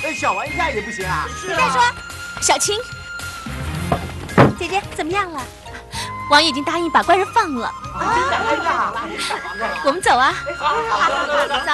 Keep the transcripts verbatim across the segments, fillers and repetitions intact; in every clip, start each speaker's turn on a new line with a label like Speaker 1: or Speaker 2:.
Speaker 1: 小玩一下也不行啊？
Speaker 2: 你再说，小青，姐姐怎么样了？王爷已经答应把官人放了。
Speaker 1: 啊，真的？哎呀，
Speaker 2: 我们走啊！
Speaker 1: 好，好，走走走。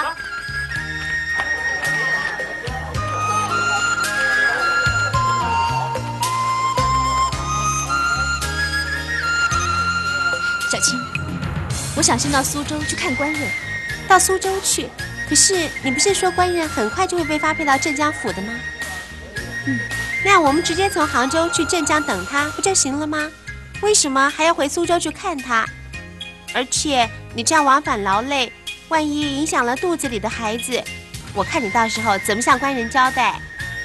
Speaker 2: 小青，我想先到苏州去看官人。到苏州去？可是你不是说官人很快就会被发配到镇江府的吗？嗯，那样我们直接从杭州去镇江等他，不就行了吗？为什么还要回苏州去看他？而且你这样往返劳累，万一影响了肚子里的孩子，我看你到时候怎么向官人交代？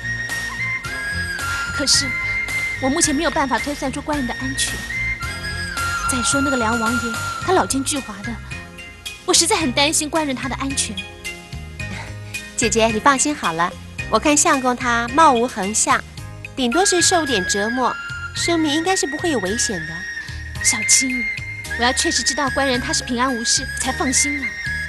Speaker 2: 可是我目前没有办法推算出官人的安全。 再说那个梁王爷，他老奸巨猾的，我实在很担心官人他的安全。姐姐，你放心好了，我看相公他貌无横相，顶多是受点折磨，生命应该是不会有危险的。小青，我要确实知道官人他是平安无事，才放心啊。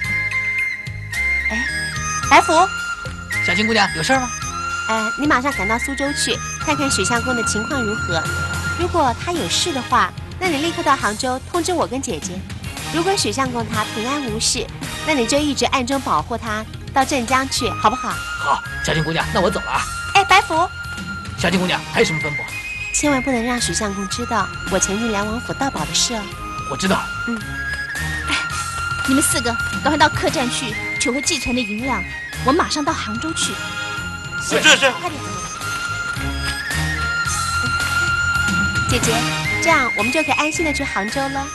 Speaker 2: 哎，白福，
Speaker 3: 小青姑娘有事吗？
Speaker 2: 呃，你马上赶到苏州去，看看水相公的情况如何。如果他有事的话， 那你立刻到杭州通知我跟姐姐。如果水相公他平安无事，那你就一直暗中保护他到镇江去，好不好？
Speaker 3: 好，小青姑娘，那我走了啊。
Speaker 2: 哎，白福，
Speaker 3: 小青姑娘还有什么吩咐？
Speaker 2: 千万不能让水相公知道我前进梁王府盗宝的事哦。
Speaker 3: 我知道。
Speaker 2: 嗯。哎，你们四个赶快到客栈去取回寄存的银两，我马上到杭州去。
Speaker 4: 是是是。
Speaker 2: 快点。姐姐。 这样我们就可以安心的去杭州了。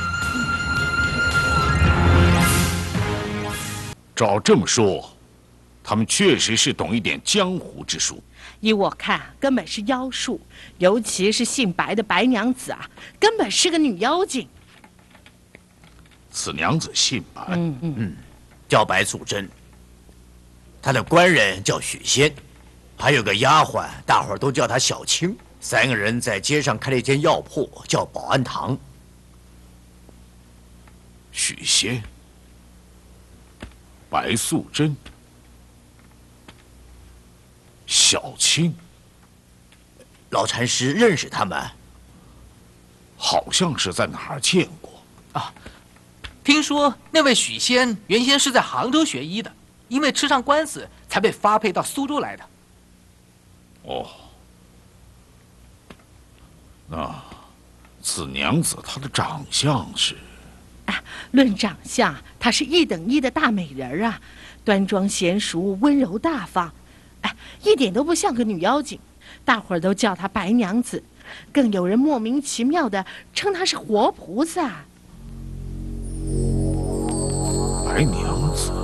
Speaker 5: 照这么说，他们确实是懂一点江湖之术。
Speaker 6: 依我看，根本是妖术，尤其是姓白的白娘子啊，根本是个女妖精。
Speaker 5: 此娘子姓白，
Speaker 6: 嗯嗯
Speaker 4: 嗯，叫白素贞。她的官人叫许仙，还有个丫鬟，大伙儿都叫她小青。 三个人在街上开了一间药铺，叫保安堂。
Speaker 5: 许仙、白素贞、小青，
Speaker 4: 老禅师认识他们，
Speaker 5: 好像是在哪儿见过
Speaker 3: 啊。听说那位许仙原先是在杭州学医的，因为吃上官司才被发配到苏州来的。
Speaker 5: 哦。 那此娘子她的长相是？
Speaker 6: 啊，论长相，她是一等一的大美人啊，端庄娴熟，温柔大方，哎，一点都不像个女妖精。大伙儿都叫她白娘子，更有人莫名其妙的称她是活菩萨。
Speaker 5: 白娘子，